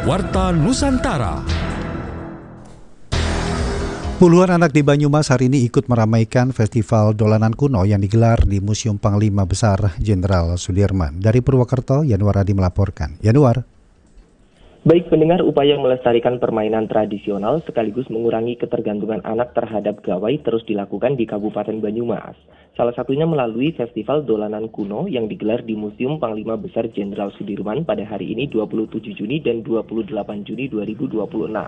Warta Nusantara. Puluhan anak di Banyumas hari ini ikut meramaikan festival dolanan kuno yang digelar di Museum Panglima Besar Jenderal Sudirman. Dari Purwokerto, Yanuar Adi melaporkan. Yanuar. Baik pendengar, upaya melestarikan permainan tradisional sekaligus mengurangi ketergantungan anak terhadap gawai terus dilakukan di Kabupaten Banyumas. Salah satunya melalui festival dolanan kuno yang digelar di Museum Panglima Besar Jenderal Sudirman pada hari ini 27 Juni dan 28 Juni 2026.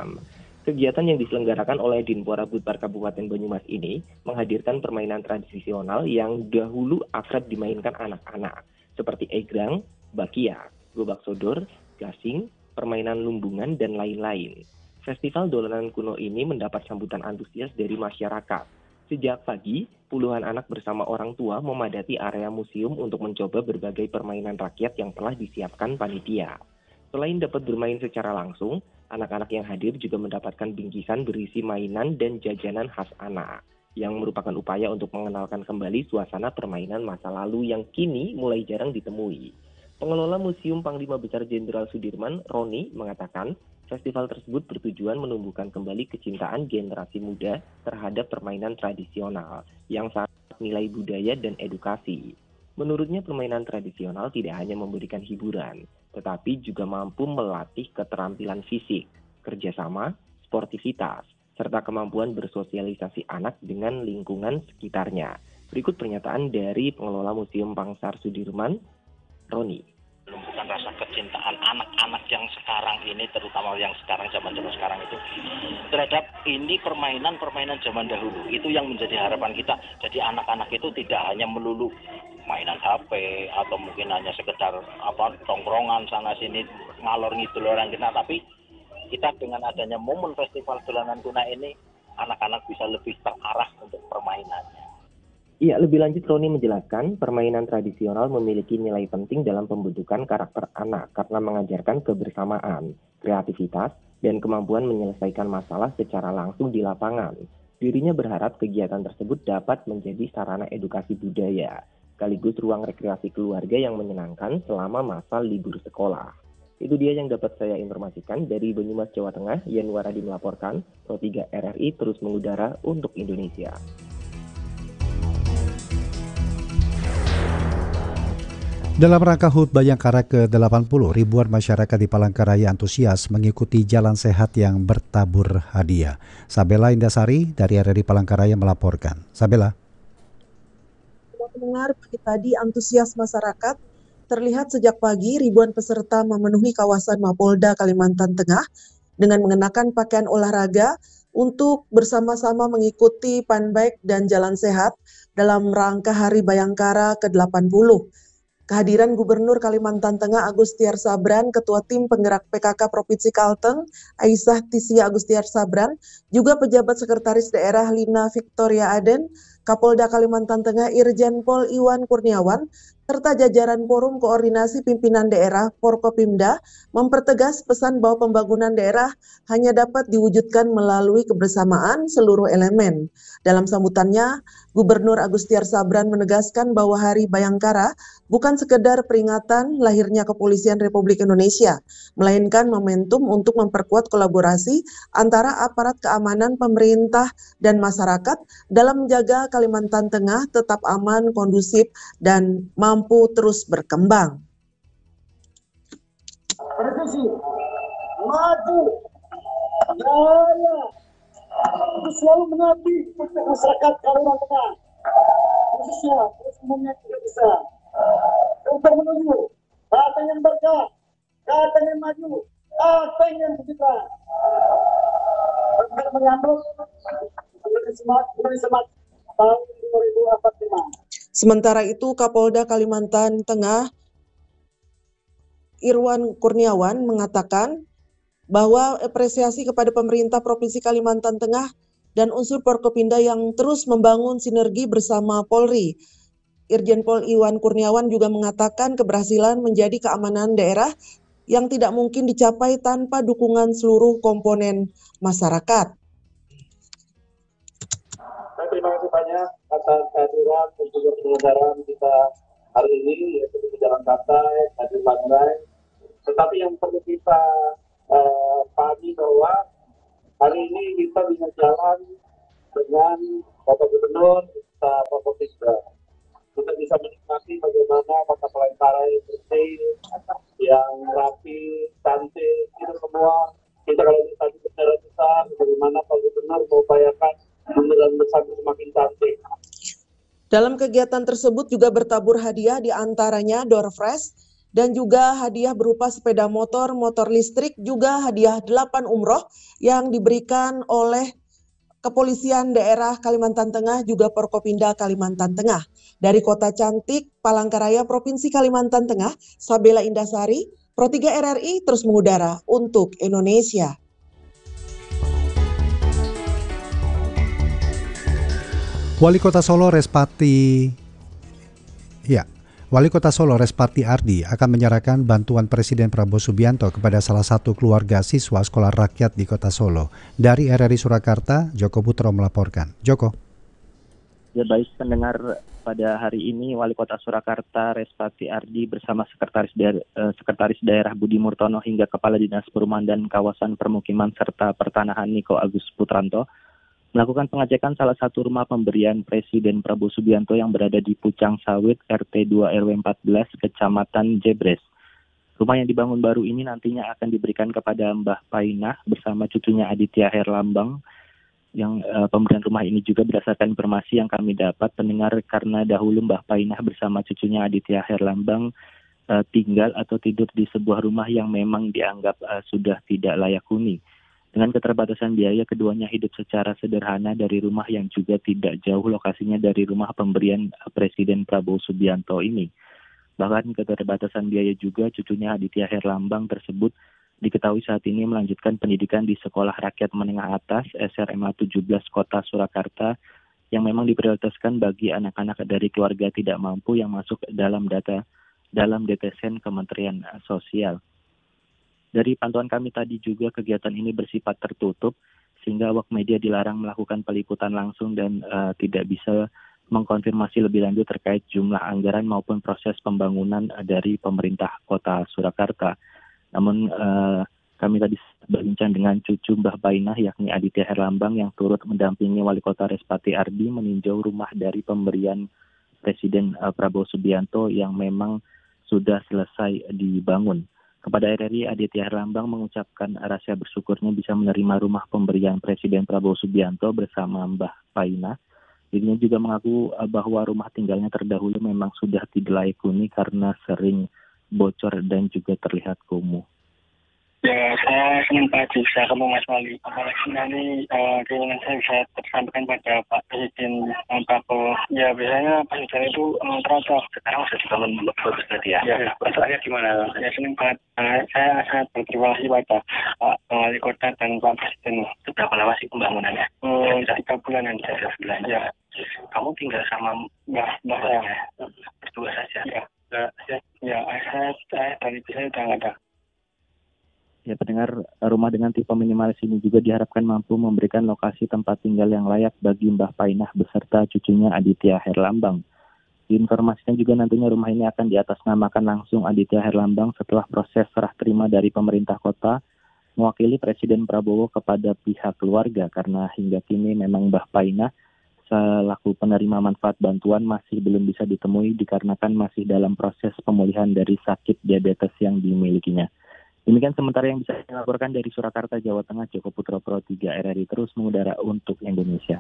Kegiatan yang diselenggarakan oleh Dinpora Budpar Kabupaten Banyumas ini menghadirkan permainan tradisional yang dahulu akrab dimainkan anak-anak, seperti egrang, bakia, gobak sodor, gasing, permainan lumbungan, dan lain-lain. Festival dolanan kuno ini mendapat sambutan antusias dari masyarakat. Sejak pagi, puluhan anak bersama orang tua memadati area museum untuk mencoba berbagai permainan rakyat yang telah disiapkan panitia. Selain dapat bermain secara langsung, anak-anak yang hadir juga mendapatkan bingkisan berisi mainan dan jajanan khas anak, yang merupakan upaya untuk mengenalkan kembali suasana permainan masa lalu yang kini mulai jarang ditemui. Pengelola Museum Panglima Besar Jenderal Sudirman, Roni, mengatakan festival tersebut bertujuan menumbuhkan kembali kecintaan generasi muda terhadap permainan tradisional yang syarat nilai budaya dan edukasi. Menurutnya permainan tradisional tidak hanya memberikan hiburan, tetapi juga mampu melatih keterampilan fisik, kerjasama, sportivitas, serta kemampuan bersosialisasi anak dengan lingkungan sekitarnya. Berikut pernyataan dari pengelola Museum Pangsar Sudirman, Roni. Menumbuhkan rasa kecintaan anak-anak yang sekarang ini, terutama yang sekarang, zaman-zaman sekarang itu, terhadap ini permainan zaman dahulu. Itu yang menjadi harapan kita. Jadi anak-anak itu tidak hanya melulu mainan HP atau mungkin hanya sekedar tongkrongan sana sini ngalor ngidul orang kita, tapi kita dengan adanya momen festival dolanan kuno ini anak-anak bisa lebih terarah untuk permainannya. Ya, lebih lanjut Roni menjelaskan permainan tradisional memiliki nilai penting dalam pembentukan karakter anak karena mengajarkan kebersamaan, kreativitas, dan kemampuan menyelesaikan masalah secara langsung di lapangan. Dirinya berharap kegiatan tersebut dapat menjadi sarana edukasi budaya, sekaligus ruang rekreasi keluarga yang menyenangkan selama masa libur sekolah. Itu dia yang dapat saya informasikan dari Banyumas, Jawa Tengah. Yanuar Adi melaporkan, Pro 3 RRI terus mengudara untuk Indonesia. Dalam rangka HUT Bayangkara ke-80, ribuan masyarakat di Palangkaraya antusias mengikuti jalan sehat yang bertabur hadiah. Sabela Indasari dari RRI Palangkaraya melaporkan. Sabela. Pendengar, pagi tadi antusias masyarakat terlihat sejak pagi ribuan peserta memenuhi kawasan Mapolda Kalimantan Tengah dengan mengenakan pakaian olahraga untuk bersama-sama mengikuti Funbike dan jalan sehat dalam rangka Hari Bayangkara ke-80. Kehadiran Gubernur Kalimantan Tengah Agustiar Sabran, Ketua Tim Penggerak PKK Provinsi Kalteng, Aisyah Tisia Agustiar Sabran, juga pejabat Sekretaris Daerah Lina Victoria Aden, Kapolda Kalimantan Tengah Irjen Pol Iwan Kurniawan, serta jajaran Forum Koordinasi Pimpinan Daerah Forkopimda mempertegas pesan bahwa pembangunan daerah hanya dapat diwujudkan melalui kebersamaan seluruh elemen. Dalam sambutannya, Gubernur Agustiar Sabran menegaskan bahwa Hari Bayangkara bukan sekedar peringatan lahirnya Kepolisian Republik Indonesia, melainkan momentum untuk memperkuat kolaborasi antara aparat keamanan pemerintah dan masyarakat dalam menjaga Kalimantan Tengah tetap aman, kondusif, dan mampu terus berkembang. Revisi, maju, jaya, selalu mengabdi untuk masyarakat Kalimantan Tengah, khususnya terus Indonesia, untuk menuju Kalteng yang berkah, Kalteng yang maju, Kalteng yang sejahtera, untuk menyambut semangat tahun 2045. Sementara itu, Kapolda Kalimantan Tengah Irwan Kurniawan mengatakan bahwa apresiasi kepada pemerintah Provinsi Kalimantan Tengah dan unsur Forkopimda yang terus membangun sinergi bersama Polri. Irjen Pol Iwan Kurniawan juga mengatakan keberhasilan menjadi keamanan daerah yang tidak mungkin dicapai tanpa dukungan seluruh komponen masyarakat. Terima kasih banyak atas kehadiran dan juga penyelenggaraan kita hari ini, yaitu di Jalan Santai, Hadir Bandai. Tetapi yang perlu kita pahami bahwa hari ini kita bisa jalan dengan Bapak Gubernur, Bapak Forkopimda. Kita bisa menikmati bagaimana kota Palangkaraya yang bersih, yang rapi, cantik, itu semua. Kita kalau tadi bicara besar, bagaimana Pak Gubernur mengupayakan beneran besar semakin cantik. Dalam kegiatan tersebut juga bertabur hadiah, di antaranya door fresh dan juga hadiah berupa sepeda motor, motor listrik, juga hadiah 8 umroh yang diberikan oleh Kepolisian Daerah Kalimantan Tengah, juga Forkopimda Kalimantan Tengah. Dari Kota Cantik, Palangkaraya, Provinsi Kalimantan Tengah, Sabela Indasari, Pro 3 RRI terus mengudara untuk Indonesia. Wali Kota Solo Respati Ardi akan menyerahkan bantuan Presiden Prabowo Subianto kepada salah satu keluarga siswa sekolah rakyat di Kota Solo. Dari RRI Surakarta, Joko Putro melaporkan. Joko. Ya baik pendengar, pada hari ini Wali Kota Surakarta Respati Ardi bersama Sekretaris Daerah Budi Murtono hingga Kepala Dinas Perumahan dan Kawasan Permukiman serta Pertanahan Niko Agus Putranto melakukan pengecekan salah satu rumah pemberian Presiden Prabowo Subianto yang berada di Pucang Sawit, RT 2 RW 14, Kecamatan Jebres. Rumah yang dibangun baru ini nantinya akan diberikan kepada Mbah Painah bersama cucunya Aditya Herlambang. Yang pemberian rumah ini juga berdasarkan informasi yang kami dapat pendengar, karena dahulu Mbah Painah bersama cucunya Aditya Herlambang tinggal atau tidur di sebuah rumah yang memang dianggap sudah tidak layak huni. Dengan keterbatasan biaya, keduanya hidup secara sederhana dari rumah yang juga tidak jauh lokasinya dari rumah pemberian Presiden Prabowo Subianto ini. Bahkan keterbatasan biaya juga, cucunya Aditya Herlambang tersebut diketahui saat ini melanjutkan pendidikan di Sekolah Rakyat Menengah Atas SRMA 17 Kota Surakarta yang memang diprioritaskan bagi anak-anak dari keluarga tidak mampu yang masuk dalam DTSN Kementerian Sosial. Dari pantauan kami tadi juga kegiatan ini bersifat tertutup sehingga awak media dilarang melakukan peliputan langsung dan tidak bisa mengkonfirmasi lebih lanjut terkait jumlah anggaran maupun proses pembangunan dari pemerintah Kota Surakarta. Namun kami tadi berbincang dengan cucu Mbah Painah yakni Aditya Herlambang yang turut mendampingi Wali Kota Respati Ardi meninjau rumah dari pemberian Presiden Prabowo Subianto yang memang sudah selesai dibangun. Kepada RRI, Aditya Herlambang mengucapkan rasa bersyukurnya bisa menerima rumah pemberian Presiden Prabowo Subianto bersama Mbah Painah. Dirinya juga mengaku bahwa rumah tinggalnya terdahulu memang sudah tidak layak huni karena sering bocor dan juga terlihat kumuh. Ya, saya senang Pak bisa ketemu Mas Wali. Apalagi nanti keinginan saya bisa tersampaikan pada Pak Presiden Prabowo. Ya, biasanya Presiden itu terocok. Sekarang sudah dibangun bagus tadi ya. Ya, masalahnya gimana? Ya, senang banget. Saya sangat berterima kasih pada Pak Wali Kota dan Pak Presiden. Itu berapa lama sih pembangunannya? 3 bulanan. 3 bulan. Ya. Kamu tinggal sama Mbak saya. Berdua saja? Ya. Saya dari bisa udah nggak ada. Ya pendengar, rumah dengan tipe minimalis ini juga diharapkan mampu memberikan lokasi tempat tinggal yang layak bagi Mbah Painah beserta cucunya Aditya Herlambang. Diinformasikan juga nantinya rumah ini akan diatasnamakan langsung Aditya Herlambang setelah proses serah terima dari pemerintah kota mewakili Presiden Prabowo kepada pihak keluarga, karena hingga kini memang Mbah Painah selaku penerima manfaat bantuan masih belum bisa ditemui dikarenakan masih dalam proses pemulihan dari sakit diabetes yang dimilikinya. Demikian sementara yang bisa dilaporkan dari Surakarta, Jawa Tengah, Joko Putro, Pro 3 RRI terus mengudara untuk Indonesia.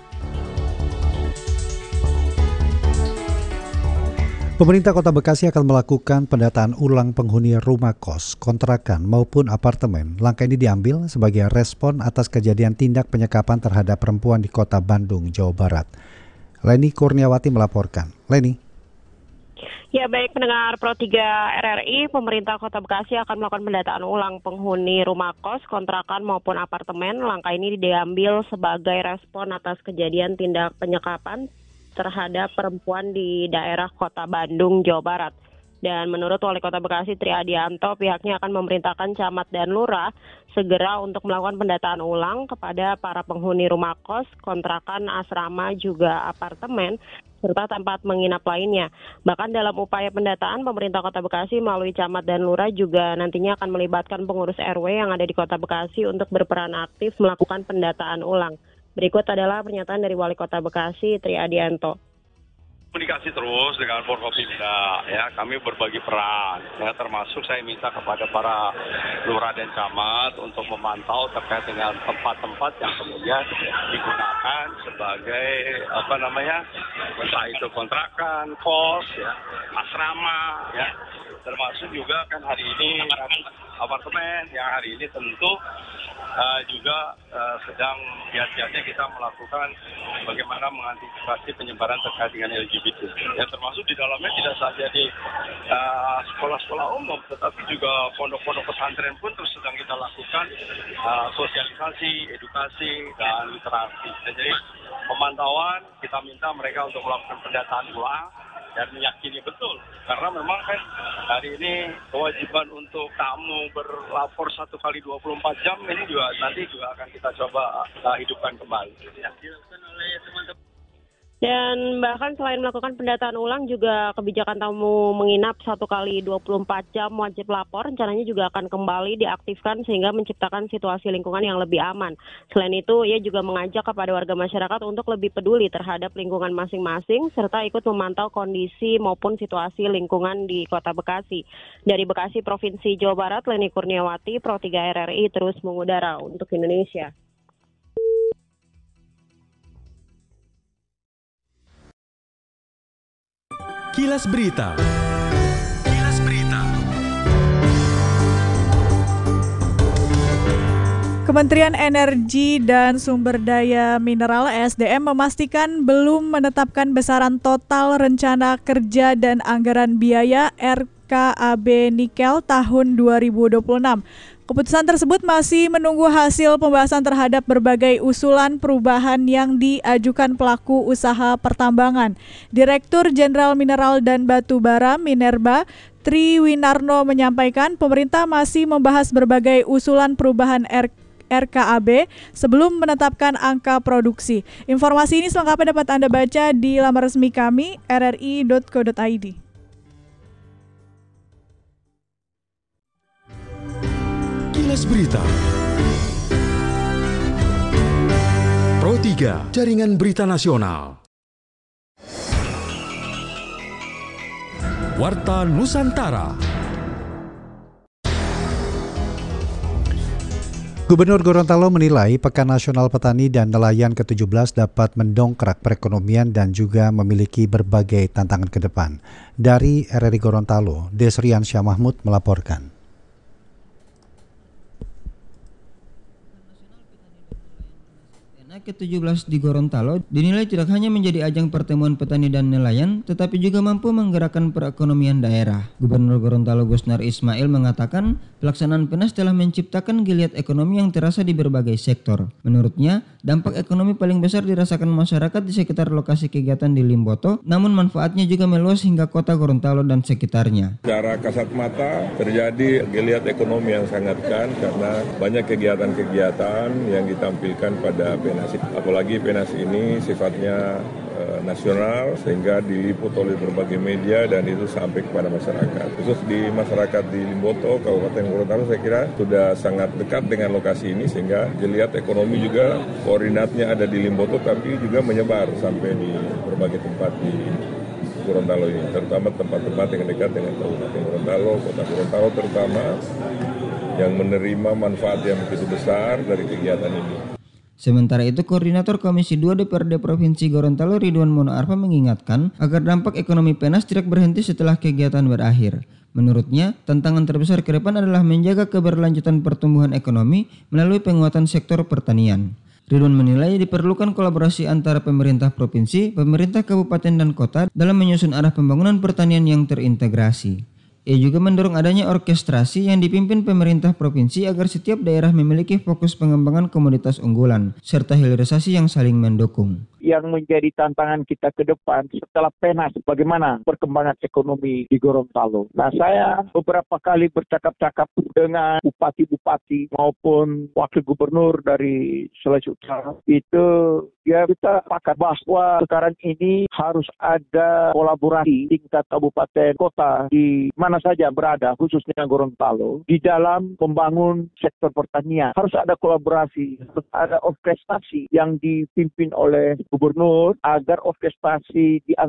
Pemerintah Kota Bekasi akan melakukan pendataan ulang penghuni rumah kos, kontrakan maupun apartemen. Langkah ini diambil sebagai respon atas kejadian tindak penyekapan terhadap perempuan di Kota Bandung, Jawa Barat. Leni Kurniawati melaporkan. Leni. Ya baik pendengar Pro 3 RRI, pemerintah Kota Bekasi akan melakukan pendataan ulang penghuni rumah kos, kontrakan maupun apartemen. Langkah ini diambil sebagai respon atas kejadian tindak penyekapan terhadap perempuan di daerah Kota Bandung, Jawa Barat. Dan menurut Wali Kota Bekasi Tri Adianto, pihaknya akan memerintahkan camat dan lurah segera untuk melakukan pendataan ulang kepada para penghuni rumah kos, kontrakan, asrama, juga apartemen, serta tempat menginap lainnya. Bahkan dalam upaya pendataan, pemerintah Kota Bekasi melalui camat dan lurah juga nantinya akan melibatkan pengurus RW yang ada di Kota Bekasi untuk berperan aktif melakukan pendataan ulang. Berikut adalah pernyataan dari Wali Kota Bekasi Tri Adianto. Komunikasi terus dengan Forkopimda, ya kami berbagi peran, ya termasuk saya minta kepada para lurah dan camat untuk memantau terkait dengan tempat-tempat yang kemudian digunakan sebagai entah itu kontrakan, kos, ya, asrama, ya termasuk juga kan hari ini apartemen yang hari ini tentu juga sedang giat-giatnya kita melakukan bagaimana mengantisipasi penyebaran terkait dengan LGBT. Ya termasuk di dalamnya tidak saja di sekolah-sekolah umum, tetapi juga pondok-pondok pesantren pun terus sedang kita lakukan sosialisasi, edukasi, dan literasi. Jadi pemantauan kita minta mereka untuk melakukan pendataan ulang dan meyakini betul, karena memang kan hari ini kewajiban untuk tamu berlapor 1 kali 24 jam ini juga nanti juga akan kita coba hidupkan kembali. Ya. Dilakukan oleh teman-teman. Dan bahkan selain melakukan pendataan ulang, juga kebijakan tamu menginap 1 kali 24 jam wajib lapor rencananya juga akan kembali diaktifkan sehingga menciptakan situasi lingkungan yang lebih aman. Selain itu, ia juga mengajak kepada warga masyarakat untuk lebih peduli terhadap lingkungan masing-masing serta ikut memantau kondisi maupun situasi lingkungan di Kota Bekasi. Dari Bekasi, Provinsi Jawa Barat, Leni Kurniawati, Pro 3 RRI terus mengudara untuk Indonesia. Kilas Berita. Kementerian Energi dan Sumber Daya Mineral (ESDM) memastikan belum menetapkan besaran total rencana kerja dan anggaran biaya RKAB Nikel tahun 2026. Keputusan tersebut masih menunggu hasil pembahasan terhadap berbagai usulan perubahan yang diajukan pelaku usaha pertambangan. Direktur Jenderal Mineral dan Batu Bara Minerba, Tri Winarno menyampaikan pemerintah masih membahas berbagai usulan perubahan RKAB sebelum menetapkan angka produksi. Informasi ini selengkapnya dapat Anda baca di laman resmi kami rri.co.id. Kilas Berita. Pro 3, Jaringan Berita Nasional. Warta Nusantara. Gubernur Gorontalo menilai Pekan Nasional Petani dan Nelayan ke-17 dapat mendongkrak perekonomian dan juga memiliki berbagai tantangan ke depan. Dari RRI Gorontalo, Desrian Syah Mahmud melaporkan. Ke-17 di Gorontalo dinilai tidak hanya menjadi ajang pertemuan petani dan nelayan, tetapi juga mampu menggerakkan perekonomian daerah. Gubernur Gorontalo Gusnar Ismail mengatakan pelaksanaan PENAS telah menciptakan geliat ekonomi yang terasa di berbagai sektor. Menurutnya, dampak ekonomi paling besar dirasakan masyarakat di sekitar lokasi kegiatan di Limboto, namun manfaatnya juga meluas hingga kota Gorontalo dan sekitarnya. Secara kasat mata terjadi geliat ekonomi yang sangat karena banyak kegiatan-kegiatan yang ditampilkan pada PENAS. Apalagi PENAS ini sifatnya nasional sehingga diliput oleh berbagai media dan itu sampai kepada masyarakat. Khusus di masyarakat di Limboto, Kabupaten Gorontalo saya kira sudah sangat dekat dengan lokasi ini sehingga geliat ekonomi juga koordinatnya ada di Limboto tapi juga menyebar sampai di berbagai tempat di Gorontalo ini, terutama tempat-tempat yang dekat dengan Kabupaten Gorontalo, Kota Gorontalo terutama yang menerima manfaat yang begitu besar dari kegiatan ini. Sementara itu, Koordinator Komisi 2 DPRD Provinsi Gorontalo Ridwan Mono Arfa mengingatkan agar dampak ekonomi PENAS tidak berhenti setelah kegiatan berakhir. Menurutnya, tantangan terbesar ke depan adalah menjaga keberlanjutan pertumbuhan ekonomi melalui penguatan sektor pertanian. Ridwan menilai diperlukan kolaborasi antara pemerintah provinsi, pemerintah kabupaten dan kota dalam menyusun arah pembangunan pertanian yang terintegrasi. Ia juga mendorong adanya orkestrasi yang dipimpin pemerintah provinsi agar setiap daerah memiliki fokus pengembangan komoditas unggulan, serta hilirisasi yang saling mendukung. yang menjadi tantangan kita ke depan setelah PENAS, bagaimana perkembangan ekonomi di Gorontalo. Nah, saya beberapa kali bercakap-cakap dengan bupati-bupati maupun wakil gubernur dari Sulawesi Utara, itu ya kita sepakat bahwa sekarang ini harus ada kolaborasi tingkat kabupaten kota di mana saja berada, khususnya Gorontalo, di dalam membangun sektor pertanian. Harus ada kolaborasi, harus ada orkestrasi yang dipimpin oleh gubernur agar orkestrasi di